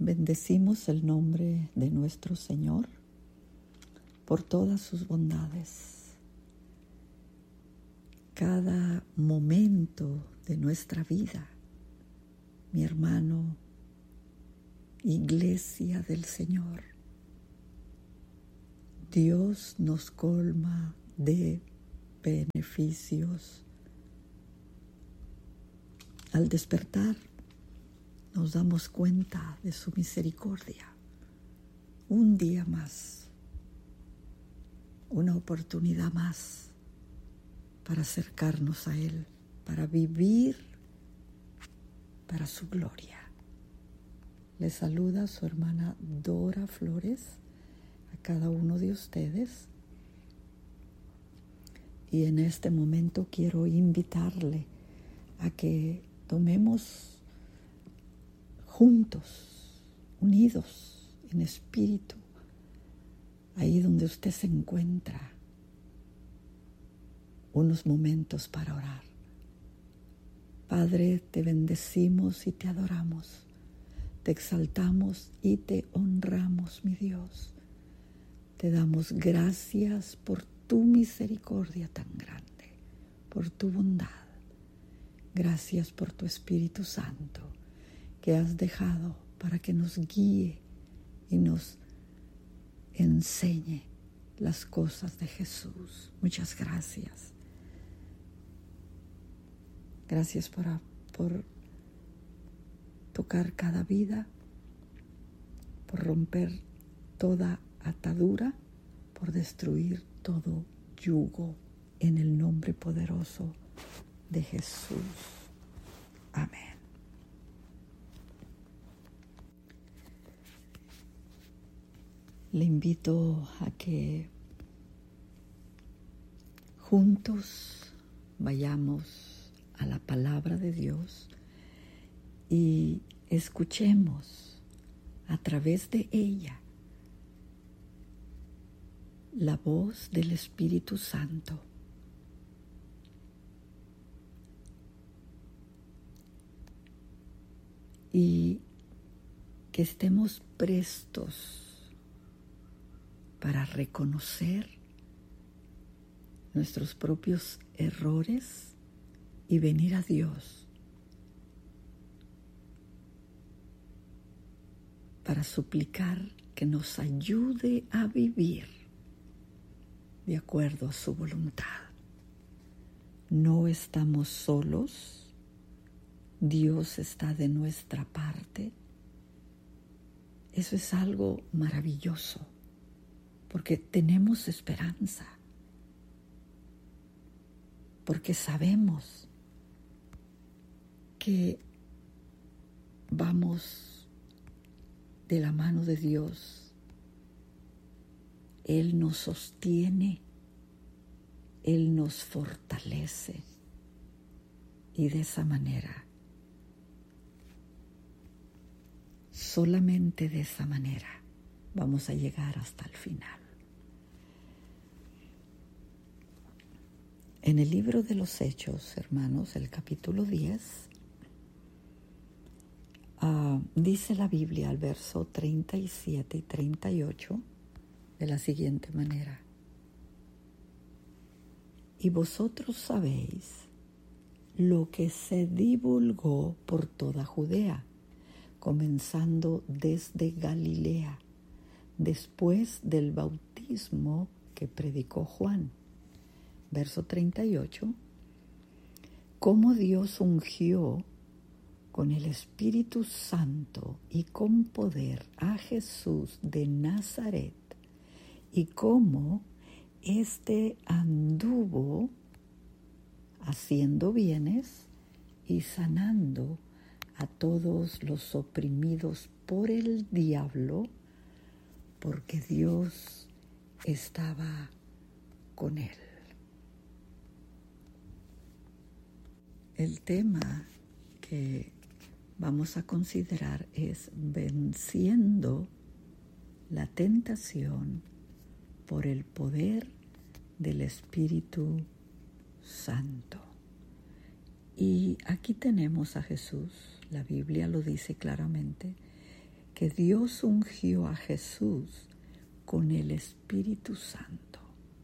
Bendecimos el nombre de nuestro Señor por todas sus bondades. Cada momento de nuestra vida, mi hermano, Iglesia del Señor, Dios nos colma de beneficios. Al despertar, nos damos cuenta de su misericordia. Un día más, una oportunidad más para acercarnos a Él, para vivir para su gloria. Le saluda su hermana Dora Flores, a cada uno de ustedes. Y en este momento quiero invitarle a que tomemos juntos, unidos en espíritu, ahí donde usted se encuentra, unos momentos para orar. Padre, te bendecimos y te adoramos, te exaltamos y te honramos, mi Dios. Te damos gracias por tu misericordia tan grande, por tu bondad. Gracias por tu Espíritu Santo que has dejado para que nos guíe y nos enseñe las cosas de Jesús. Muchas gracias. Gracias por tocar cada vida, por romper toda atadura, por destruir todo yugo en el nombre poderoso de Jesús. Amén. Le invito a que juntos vayamos a la palabra de Dios y escuchemos a través de ella la voz del Espíritu Santo. Y que estemos prestos para reconocer nuestros propios errores y venir a Dios para suplicar que nos ayude a vivir de acuerdo a su voluntad. No estamos solos, Dios está de nuestra parte. Eso es algo maravilloso, porque tenemos esperanza, porque sabemos que vamos de la mano de Dios. Él nos sostiene, Él nos fortalece, y de esa manera, solamente de esa manera, vamos a llegar hasta el final. En el libro de los Hechos, hermanos, el capítulo 10, dice la Biblia al verso 37 y 38 de la siguiente manera: y vosotros sabéis lo que se divulgó por toda Judea, comenzando desde Galilea, después del bautismo que predicó Juan. Verso 38, cómo Dios ungió con el Espíritu Santo y con poder a Jesús de Nazaret, y cómo éste anduvo haciendo bienes y sanando a todos los oprimidos por el diablo, porque Dios estaba con él. El tema que vamos a considerar es venciendo la tentación por el poder del Espíritu Santo. Y aquí tenemos a Jesús. La Biblia lo dice claramente, que Dios ungió a Jesús con el Espíritu Santo.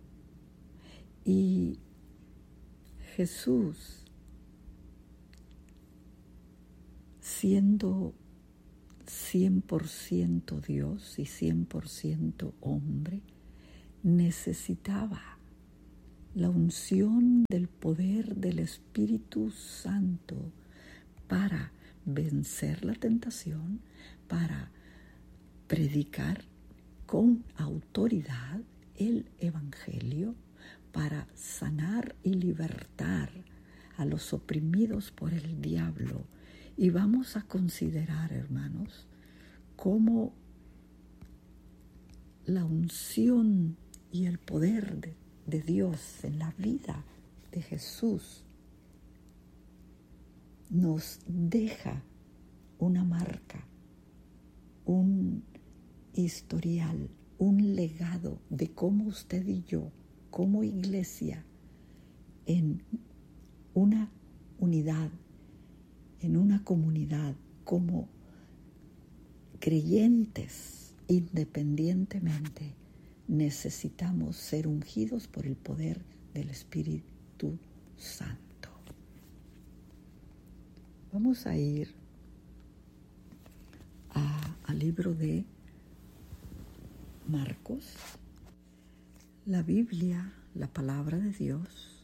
Y Jesús, siendo 100% Dios y 100% hombre, necesitaba la unción del poder del Espíritu Santo para vencer la tentación, para predicar con autoridad el Evangelio, para sanar y libertar a los oprimidos por el diablo. Y vamos a considerar, hermanos, cómo la unción y el poder de Dios en la vida de Jesús nos deja una marca, un historial, un legado de cómo usted y yo, como iglesia, en una unidad, en una comunidad, como creyentes independientemente, necesitamos ser ungidos por el poder del Espíritu Santo. Vamos a ir al libro de Marcos. La Biblia, la palabra de Dios,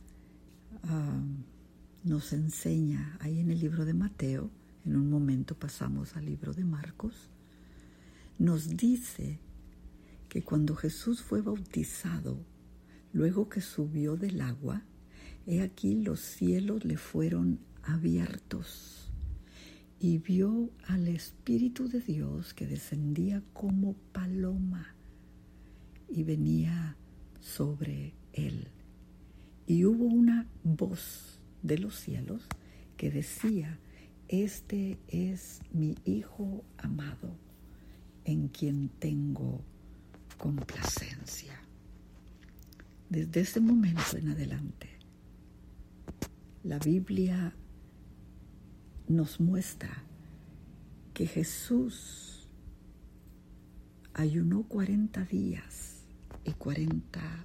nos enseña ahí en el libro de Mateo. En un momento pasamos al libro de Marcos. Nos dice que cuando Jesús fue bautizado, luego que subió del agua, he aquí los cielos le fueron abiertos y vio al Espíritu de Dios que descendía como paloma y venía sobre él. Y hubo una voz de los cielos que decía: este es mi Hijo amado, en quien tengo complacencia. Desde ese momento en adelante, la Biblia nos muestra que Jesús ayunó 40 días y 40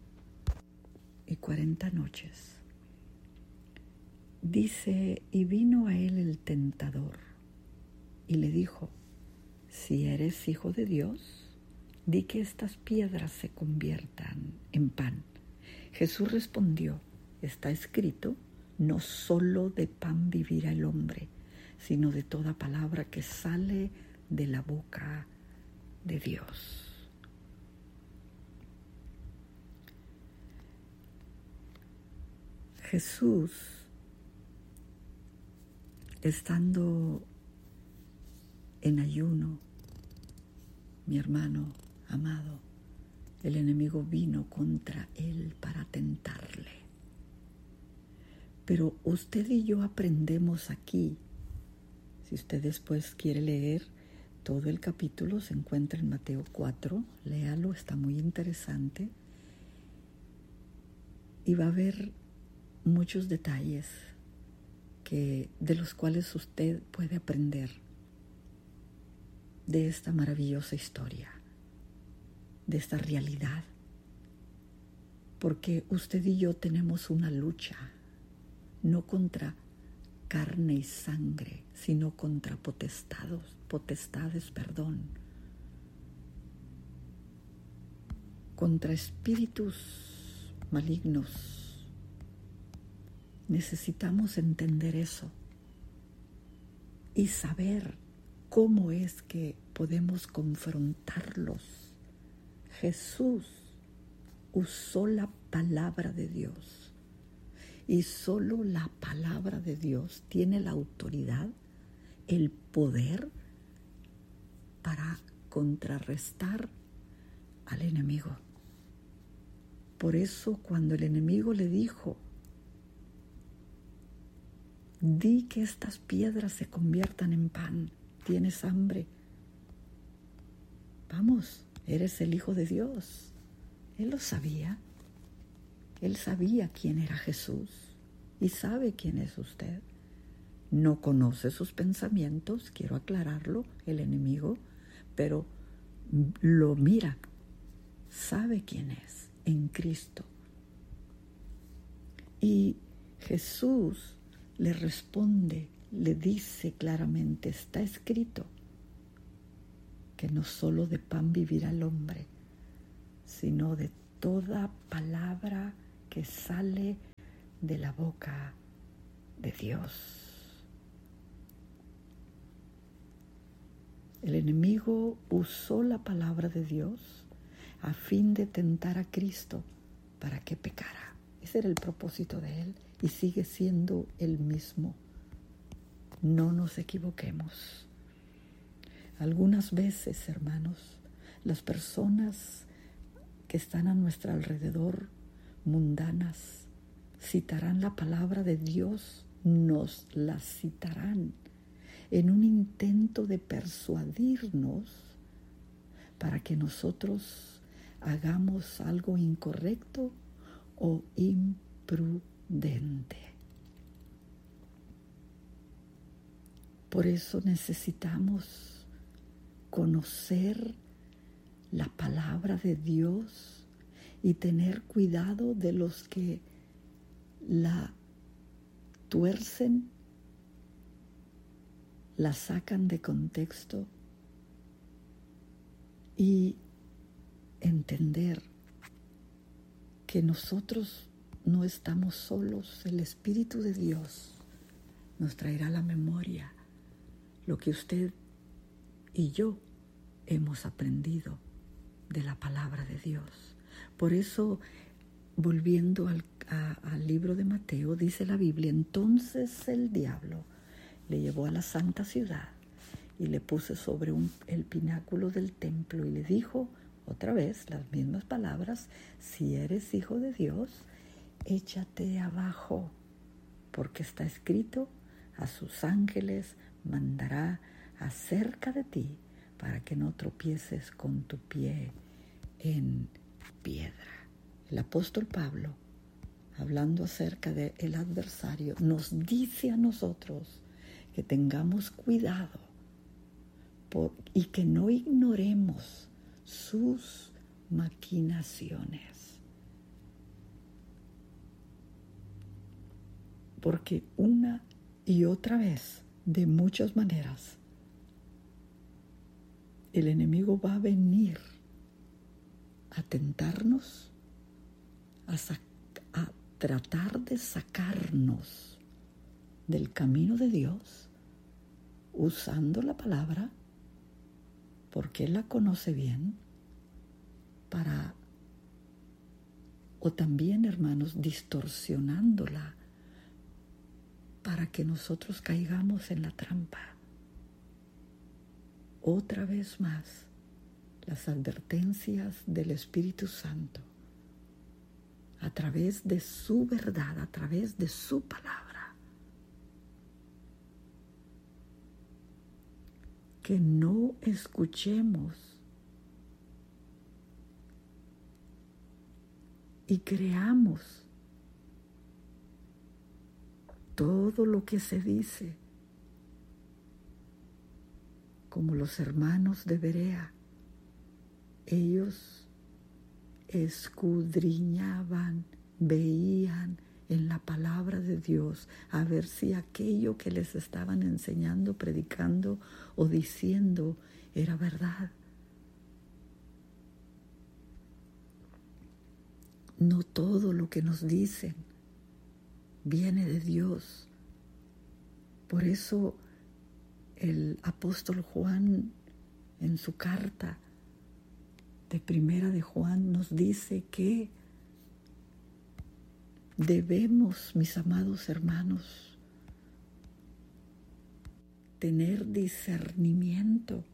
noches. Dice, y vino a él el tentador y le dijo: si eres hijo de Dios, di que estas piedras se conviertan en pan. Jesús respondió: está escrito, no solo de pan vivirá el hombre, sino de toda palabra que sale de la boca de Dios. Jesús, estando en ayuno, mi hermano amado, el enemigo vino contra él para tentarle. Pero usted y yo aprendemos aquí. Si usted después quiere leer todo el capítulo, se encuentra en Mateo 4, léalo, está muy interesante. Y va a haber muchos detalles de los cuales usted puede aprender de esta maravillosa historia, de esta realidad. Porque usted y yo tenemos una lucha, no contra carne y sangre, sino contra potestades, contra espíritus malignos. Necesitamos entender eso y saber cómo es que podemos confrontarlos. Jesús usó la palabra de Dios y solo la palabra de Dios tiene la autoridad, el poder para contrarrestar al enemigo. Por eso cuando el enemigo le dijo: di que estas piedras se conviertan en pan, ¿tienes hambre? Vamos, eres el Hijo de Dios. Él lo sabía. Él sabía quién era Jesús y sabe quién es usted. No conoce sus pensamientos, quiero aclararlo, el enemigo, pero lo mira, sabe quién es en Cristo. Y Jesús le responde, le dice claramente, está escrito que no solo de pan vivirá el hombre, sino de toda palabra que sale de la boca de Dios. El enemigo usó la palabra de Dios a fin de tentar a Cristo para que pecara. Ese era el propósito de él y sigue siendo el mismo. No nos equivoquemos. Algunas veces, hermanos, las personas que están a nuestro alrededor, mundanas, citarán la palabra de Dios, nos la citarán en un intento de persuadirnos para que nosotros hagamos algo incorrecto o imprudente. Por eso necesitamos conocer la palabra de Dios y tener cuidado de los que la tuercen, la sacan de contexto y entender que nosotros no estamos solos. El Espíritu de Dios nos traerá a la memoria lo que usted y yo hemos aprendido de la palabra de Dios. Por eso, volviendo al libro de Mateo, dice la Biblia, entonces el diablo le llevó a la santa ciudad y le puso sobre el pináculo del templo y le dijo otra vez las mismas palabras, si eres hijo de Dios, échate abajo, porque está escrito, a sus ángeles mandará acerca de ti para que no tropieces con tu pie en piedra. El apóstol Pablo, hablando acerca del adversario, nos dice a nosotros que tengamos cuidado y que no ignoremos sus maquinaciones. Porque una y otra vez, de muchas maneras, el enemigo va a venir a tentarnos, a tratar de sacarnos del camino de Dios, usando la palabra, porque Él la conoce bien, o también, hermanos, distorsionándola para que nosotros caigamos en la trampa. Otra vez más, las advertencias del Espíritu Santo, a través de su verdad, a través de su palabra, que no escuchemos y creamos todo lo que se dice, como los hermanos de Berea. Ellos escudriñaban, veían en la palabra de Dios a ver si aquello que les estaban enseñando, predicando o diciendo era verdad. No todo lo que nos dicen viene de Dios. Por eso el apóstol Juan, en su carta de Primera de Juan, nos dice que debemos, mis amados hermanos, tener discernimiento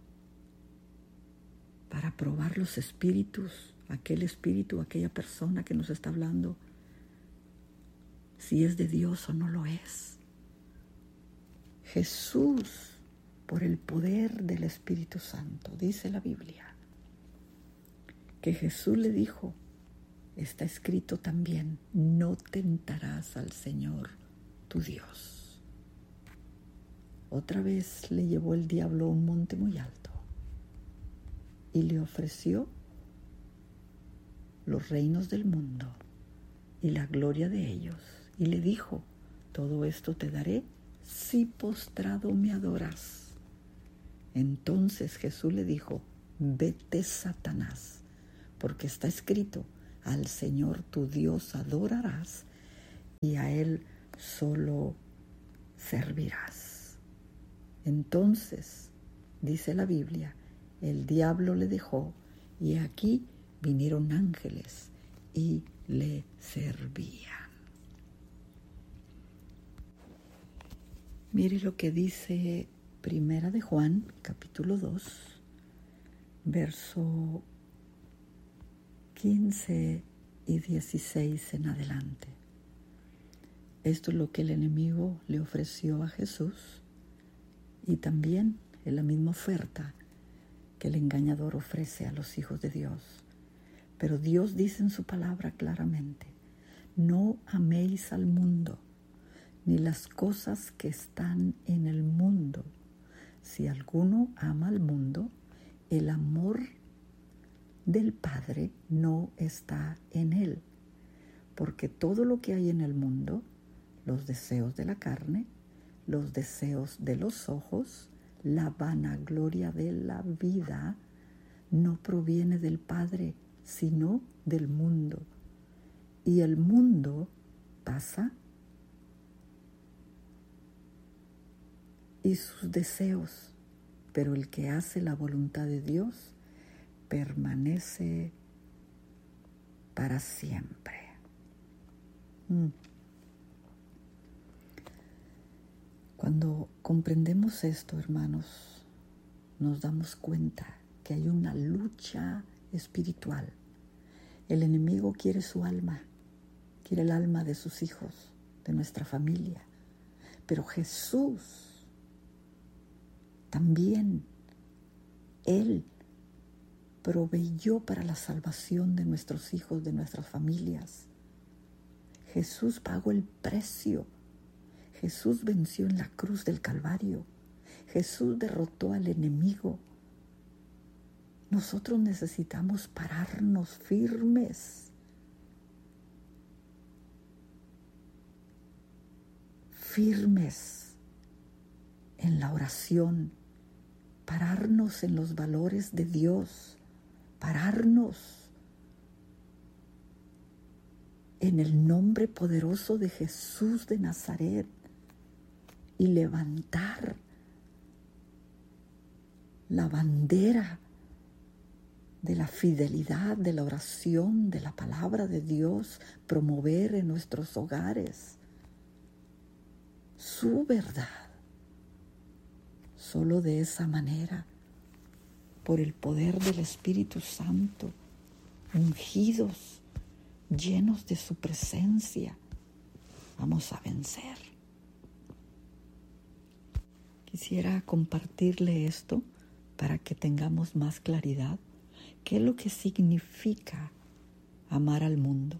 para probar los espíritus, aquel espíritu, aquella persona que nos está hablando, si es de Dios o no lo es. Jesús, por el poder del Espíritu Santo, dice la Biblia, que Jesús le dijo, está escrito también, no tentarás al Señor tu Dios. Otra vez le llevó el diablo a un monte muy alto y le ofreció los reinos del mundo y la gloria de ellos. Y le dijo, todo esto te daré si postrado me adoras. Entonces Jesús le dijo, vete, Satanás, porque está escrito, al Señor tu Dios adorarás y a Él solo servirás. Entonces, dice la Biblia, el diablo le dejó y aquí vinieron ángeles y le servían. Mire lo que dice Primera de Juan, capítulo 2, verso 15 y 16 en adelante. Esto es lo que el enemigo le ofreció a Jesús y también es la misma oferta que el engañador ofrece a los hijos de Dios. Pero Dios dice en su palabra claramente, no améis al mundo, ni las cosas que están en el mundo. Si alguno ama al mundo, el amor del Padre no está en él, porque todo lo que hay en el mundo, los deseos de la carne, los deseos de los ojos, la vanagloria de la vida, no proviene del Padre, sino del mundo. Y el mundo pasa y sus deseos, pero el que hace la voluntad de Dios permanece para siempre. Cuando comprendemos esto, hermanos, nos damos cuenta que hay una lucha espiritual. El enemigo quiere su alma, quiere el alma de sus hijos, de nuestra familia. Pero Jesús también, Él proveyó para la salvación de nuestros hijos, de nuestras familias. Jesús pagó el precio. Jesús venció en la cruz del Calvario. Jesús derrotó al enemigo. Nosotros necesitamos pararnos firmes. Firmes en la oración. Pararnos en los valores de Dios. Pararnos en el nombre poderoso de Jesús de Nazaret y levantar la bandera de la fidelidad, de la oración, de la palabra de Dios, promover en nuestros hogares su verdad. Solo de esa manera, por el poder del Espíritu Santo, ungidos, llenos de su presencia, vamos a vencer. Quisiera compartirle esto para que tengamos más claridad. ¿Qué es lo que significa amar al mundo?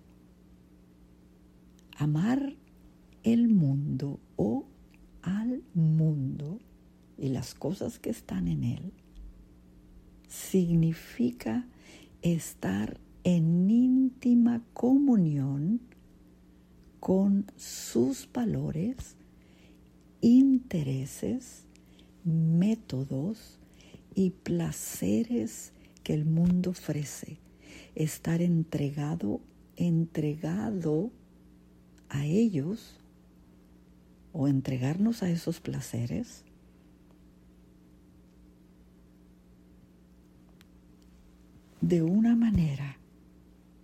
Amar el mundo o al mundo y las cosas que están en él significa estar en íntima comunión con sus valores, intereses, métodos y placeres que el mundo ofrece. Estar entregado a ellos o entregarnos a esos placeres de una manera